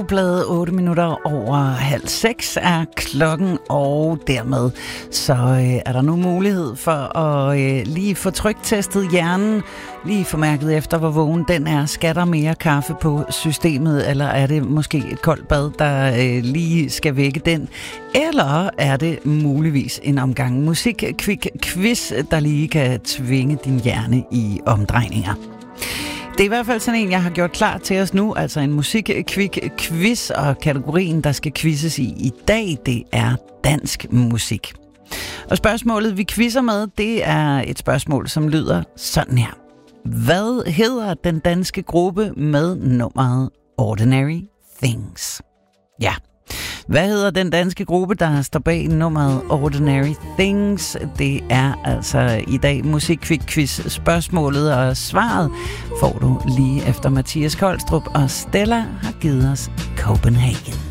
Blevet 8 minutter over 5:30 er klokken, og dermed så er der nu mulighed for at lige få tryktestet hjernen, lige få mærket efter, hvor vågen den er. Skal der mere kaffe på systemet, eller er det måske et koldt bad, der lige skal vække den? Eller er det muligvis en omgang musik-quiz, der lige kan tvinge din hjerne i omdrejninger? Det er i hvert fald sådan en, jeg har gjort klar til os nu, altså en musik-quiz, og kategorien, der skal quizzes i dag, det er dansk musik. Og spørgsmålet, vi quizzer med, det er et spørgsmål, som lyder sådan her. Hvad hedder den danske gruppe med nummeret Ordinary Things? Ja. Hvad hedder den danske gruppe, der står bag nummeret Ordinary Things? Det er altså i dag musikquiz spørgsmålet, og svaret får du lige efter Mathias Kolstrup, og Stella har givet os Copenhagen.